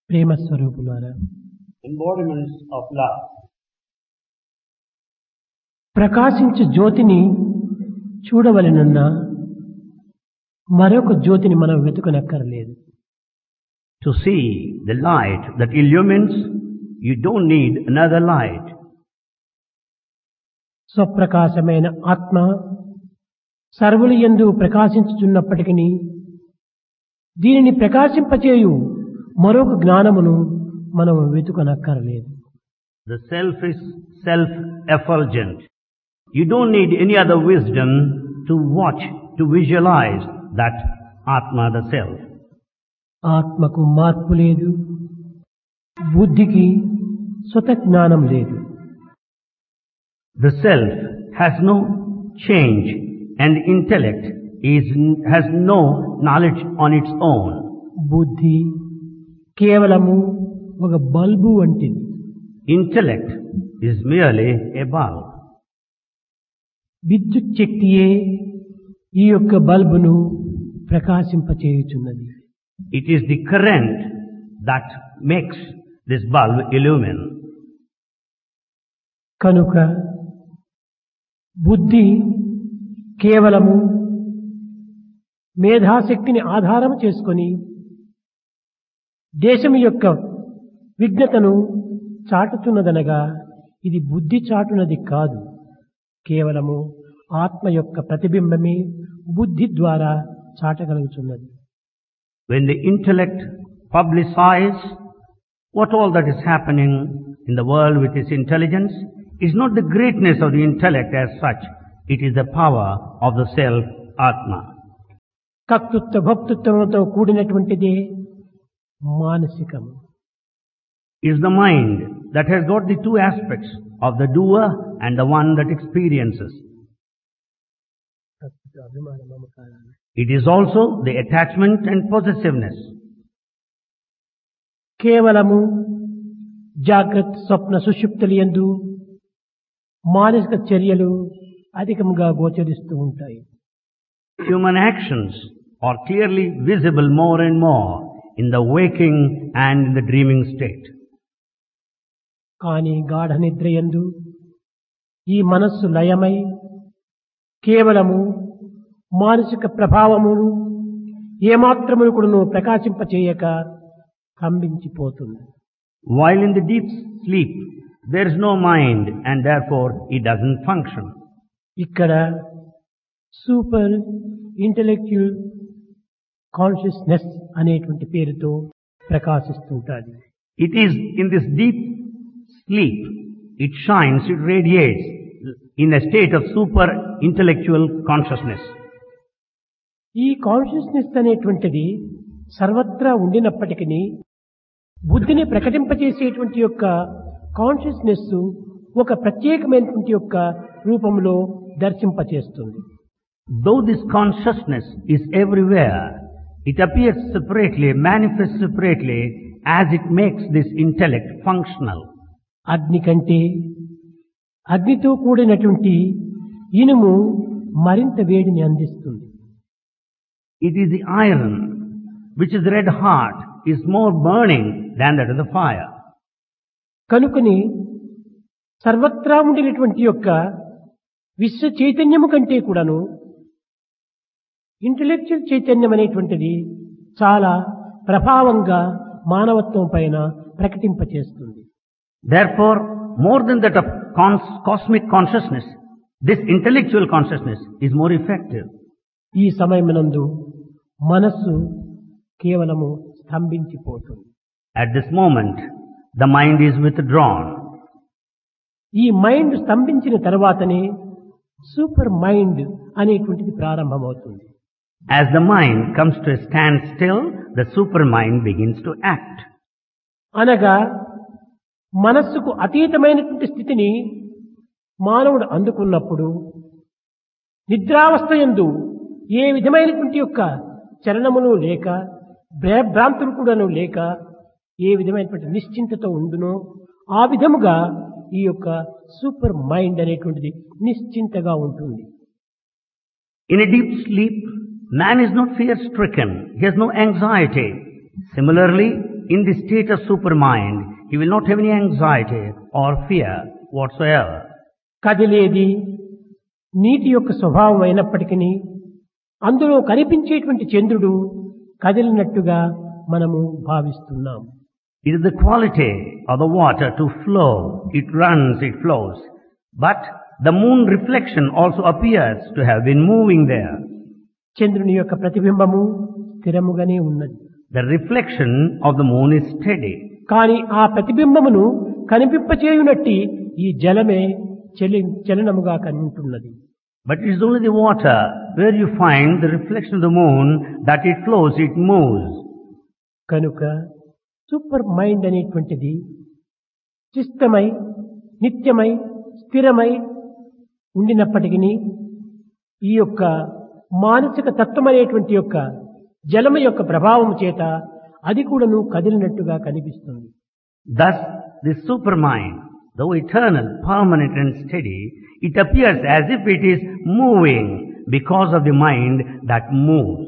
ప్రేమ స్వరూపులారా, embodiments of love. ప్రకాశించు జ్యోతిని చూడవలెనన్నా మరొక జ్యోతిని మనం వెతుకనక్కర్లేదు. To see the light that illumines, you don't need another light. స్వప్రకాశమైన ఆత్మ సర్వులు యందు ప్రకాశించుచున్నప్పటికీ దీనిని ప్రకాశింపచేయు మరొక జ్ఞానమును మనం వెతుకనక్కర్లేదు. The self is self-effulgent. You don't need any other wisdom to watch, to visualize that Atma, the self. ఆత్మకు మార్పు లేదు, బుద్ధికి స్వత జ్ఞానం లేదు. The self has no change and intellect has no knowledge on its own. బుద్ధి కేవలము ఒక bulb వంటిది. Intellect is merely a bulb. విద్యుత్ శక్తియే ఈ యొక్క బల్బును ప్రకాశింపచేయుచున్నది. It is the current that makes this bulb illumine. కనుక బుద్ధి కేవలము మేధాశక్తిని ఆధారం చేసుకొని దేశం యొక్క విజ్ఞతను చాటుతున్నదనగా ఇది బుద్ధి చాటునది కాదు, కేవలము ఆత్మ యొక్క ప్రతిబింబమే బుద్ధి ద్వారా చాటగలుగుతున్నది. When the intellect publicizes what all that is happening in the world with its intelligence, is not the greatness of the intellect as such, it is the power of the self, Atma. కర్తృత్వ భోక్తృత్వంతో కూడినటువంటిదే మానసికం. Is the mind that has got the two aspects of the doer and the one that experiences. It is also the attachment and possessiveness. కేవలము జాగ్రత్త స్వప్న సుషుప్తులందు మానసిక చర్యలు అధికంగా గోచరిస్తూ ఉంటాయి. Human actions are clearly visible more and more in the waking and in the dreaming state. కానీ గాఢ నిద్రయందు ఈ మనస్సు లయమై కేవలము మానసిక ప్రభావమును ఏమాత్రమును కూడాను ప్రకాశింపచేయక స్తంభించిపోతుంది. While in the deep sleep, there is no mind and therefore it doesn't function. ఇక్కడ సూపర్ ఇంటెలెక్చువల్ కాన్షియస్నెస్ అనేటువంటి పేరుతో ప్రకాశిస్తుంటుంది. It is in this deep sleep, it shines, it radiates in a state of super intellectual consciousness. ఈ consciousness అనేటువంటిది సర్వత్రా ఉండినప్పటికీ బుద్ధిని ప్రకటింపచేసేటువంటి యొక్క consciousness ఒక ప్రత్యేకమైనటువంటి యొక్క రూపంలో దర్శింపచేస్తుంది. Though this consciousness is everywhere, it appears separately, manifests separately as it makes this intellect functional. అగ్ని కంటే అగ్నితో కూడినటువంటి ఇనుము మరింత వేడిని అందిస్తుంది. It is the iron which is red hot is more burning than that of the fire. కనుకని సర్వత్రా ఉండినటువంటి యొక్క విశ్వ చైతన్యము కంటే కూడాను ఇంటెలెక్చువల్ చైతన్యం అనేటువంటిది చాలా ప్రభావంగా మానవత్వం పైన ప్రకటింపచేస్తుంది. Therefore, more than that of cosmic consciousness, this intellectual consciousness is more effective. ఈ సమయమునందు మనస్సు కేవలము స్తంభించిపోతుంది. At this moment, the mind is withdrawn. ఈ మైండ్ స్తంభించిన తర్వాతనే సూపర్ మైండ్ అనేటువంటిది ప్రారంభమవుతుంది. As the mind comes to a standstill, the supermind begins to act. అనగా మనస్సుకు అతీతమైనటువంటి స్థితిని మానవుడు అందుకున్నప్పుడు నిద్రావస్థయందు ఏ విధమైనటువంటి యొక్క చలనమును లేక భ్రాంతులు కూడాను లేక ఏ విధమైనటువంటి నిశ్చింతతో ఉండునో ఆ విధముగా ఈ యొక్క సూపర్ మైండ్ అనేటువంటిది నిశ్చింతగా ఉంటుంది. In a deep sleep, man is not fear-stricken. He has no anxiety. Similarly, in the state of supermind, he will not have any anxiety or fear whatsoever. కదిలేది నీటి యొక్క స్వభావం అయినప్పటికీ అందులో కనిపించేటువంటి చంద్రుడు కదిలినట్టుగా మనము భావిస్తున్నాం. It is the quality of the water to flow. It runs, it flows. But the moon reflection also appears to have been moving there. చంద్రుని యొక్క ప్రతిబింబము స్థిరముగానే ఉన్నది. The reflection of the moon is steady. కానీ ఆ ప్రతిబింబమును కనిపింపచేయునట్టి ఈ జలమే చలనముగా కనిపిస్తున్నది. But it is only the water where you find the reflection of the moon that it flows, it moves. కనుక super mind అనేటువంటిది చిత్తమై నిత్యమై స్థిరమై ఉండినప్పటికీ ఈ యొక్క మానసిక తత్వం అనేటువంటి యొక్క జలము యొక్క ప్రభావం చేత అది కూడాను కదిలినట్టుగా కనిపిస్తుంది. Thus, the supermind, though eternal, permanent and steady, it appears as if it is moving because of the mind that moves.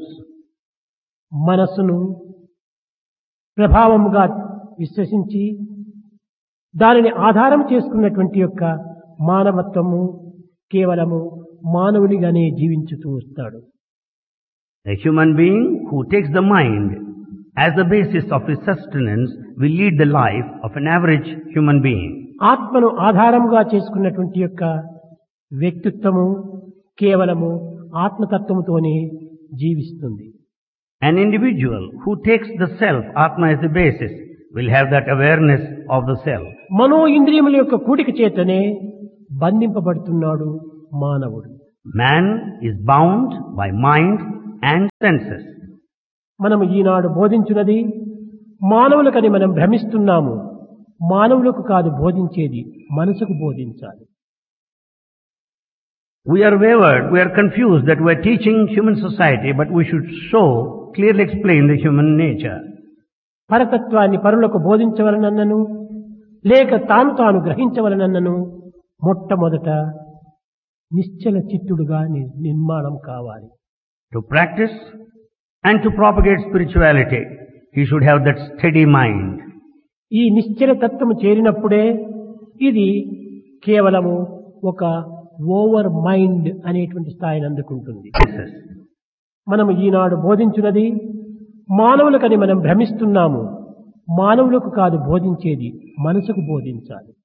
మనసును ప్రభావముగా విశ్వసించి దానిని ఆధారం చేసుకున్నటువంటి యొక్క మానవత్వము కేవలము మానవునిగానే జీవించుతూ వస్తాడు. A human being who takes the mind as the basis of his sustenance will lead the life of an average human being. ఆత్మను ఆధారముగా చేసుకున్నటువంటి యొక్క వ్యక్తిత్వము కేవలము ఆత్మతత్వముతోనే జీవిస్తుంది. An individual who takes the self, Atma, as the basis will have that awareness of the self. మనో ఇంద్రియముల యొక్క కూడిక చేతనే బంధింపబడుతున్నాడు మానవుడు. Man is bound by mind and senses. మనము ఈనాడు బోధించున్నది మానవులకని మనం భ్రమిస్తున్నాము. మానవులకు కాదు బోధించేది, మనసుకు బోధించాలి. We are wavered, we are confused that we are teaching human society, but we should clearly explain the human nature. పరతత్వాన్ని పరులకు బోధించవలనన్నను లేక తాను గ్రహించవలనన్నను మొట్టమొదట నిశ్చల చిత్తుడుగా నిర్మాణం కావాలి. To practice and to propagate spirituality, he should have that steady mind. ఈ నిశ్చల తత్వము చేరినప్పుడే ఇది కేవలము ఒక ఓవర్ మైండ్ అనేటువంటి స్థాయిని అందుకుంటుంది. మనము ఈనాడు బోధించున్నది మానవులకని మనం భ్రమిస్తున్నాము. మానవులకు కాదు బోధించేది, మనసుకు బోధించాలి.